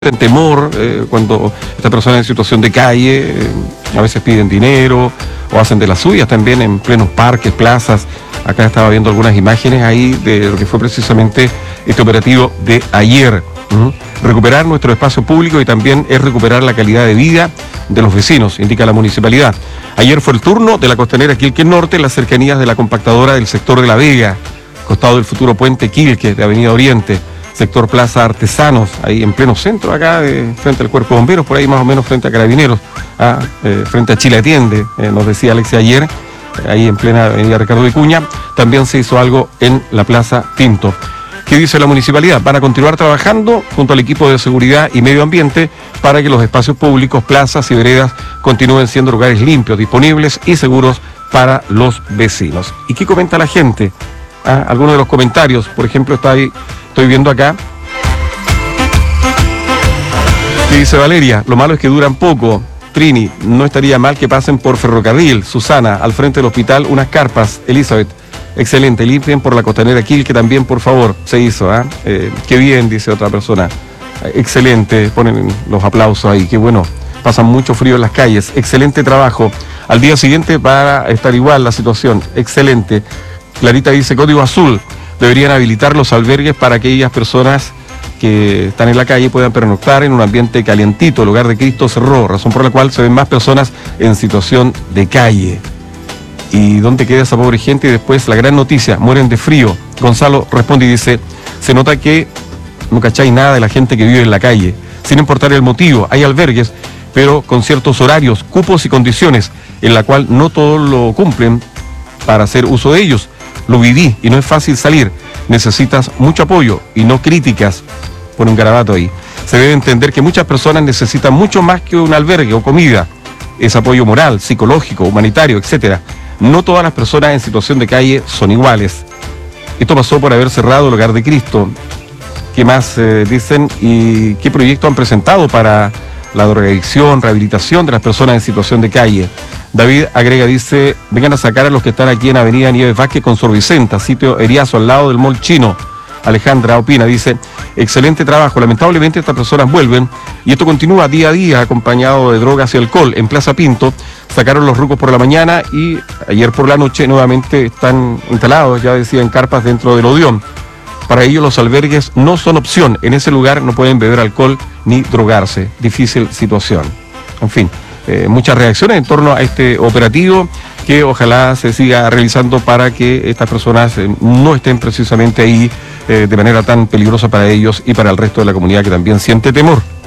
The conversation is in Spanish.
en temor cuando esta persona en situación de calle, a veces piden dinero o hacen de las suyas también en plenos parques, plazas. Acá estaba viendo algunas imágenes ahí de lo que fue precisamente este operativo de ayer. Recuperar nuestro espacio público y también es recuperar la calidad de vida de los vecinos, indica la municipalidad. Ayer fue el turno de la costanera Quilques Norte en las cercanías de la compactadora del sector de La Vega, costado del futuro puente Quilques de Avenida Oriente, sector Plaza Artesanos, ahí en pleno centro acá, frente al Cuerpo de Bomberos, por ahí más o menos frente a Carabineros, frente a Chile Atiende, nos decía Alexia ayer, ahí en plena avenida Ricardo Vicuña. También se hizo algo en la Plaza Pinto. ¿Qué dice la municipalidad? Van a continuar trabajando junto al equipo de seguridad y medio ambiente para que los espacios públicos, plazas y veredas continúen siendo lugares limpios, disponibles y seguros para los vecinos. ¿Y qué comenta la gente? Algunos de los comentarios, por ejemplo, estoy viendo acá, que dice Valeria: lo malo es que duran poco. Trini, no estaría mal que pasen por ferrocarril. Susana, al frente del hospital, unas carpas. Elizabeth, excelente, limpien por la costanera Quilques también, por favor. Se hizo, qué bien, dice otra persona. Excelente, ponen los aplausos ahí, qué bueno. Pasan mucho frío en las calles, excelente trabajo. Al día siguiente va a estar igual la situación, excelente. Clarita dice: código azul, deberían habilitar los albergues para que aquellas personas que están en la calle puedan pernoctar en un ambiente calientito. El Hogar de Cristo cerró, razón por la cual se ven más personas en situación de calle. ¿Y dónde queda esa pobre gente? Y después la gran noticia: mueren de frío. Gonzalo responde y dice: se nota que no cacháis nada de la gente que vive en la calle, sin importar el motivo. Hay albergues, pero con ciertos horarios, cupos y condiciones, en la cual no todos lo cumplen para hacer uso de ellos. Lo viví y no es fácil salir. Necesitas mucho apoyo y no críticas. Pone un garabato ahí. Se debe entender que muchas personas necesitan mucho más que un albergue o comida. Es apoyo moral, psicológico, humanitario, etc. No todas las personas en situación de calle son iguales. Esto pasó por haber cerrado el Hogar de Cristo. ¿Qué más dicen y qué proyecto han presentado para la drogadicción, rehabilitación de las personas en situación de calle? David agrega, dice: vengan a sacar a los que están aquí en Avenida Nieves Vázquez con Sor Vicenta, sitio Eriazo, al lado del Mall Chino. Alejandra opina, dice: excelente trabajo, lamentablemente estas personas vuelven y esto continúa día a día acompañado de drogas y alcohol. En Plaza Pinto sacaron los rucos por la mañana y ayer por la noche nuevamente están instalados, ya decía, en carpas dentro del Odeón. Para ellos los albergues no son opción, en ese lugar no pueden beber alcohol ni drogarse. Difícil situación. En fin, muchas reacciones en torno a este operativo que ojalá se siga realizando para que estas personas no estén precisamente ahí de manera tan peligrosa para ellos y para el resto de la comunidad que también siente temor.